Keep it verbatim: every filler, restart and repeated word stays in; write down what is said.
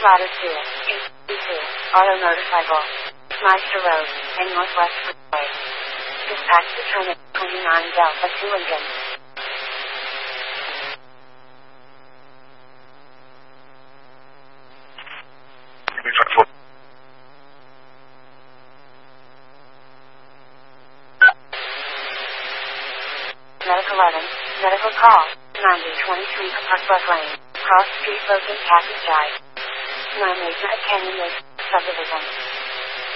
Ladder two, E two, Auto Motorcycle, Meister Road, and Northwest Freeway. Dispatch to turn at twenty-nine Delta to Lincoln. Medical eleven, medical call, ninety twenty-three Park Bus Lane, Cross Street, Logan, Cactus Drive. nine eight Canyon Lake, Subdivision.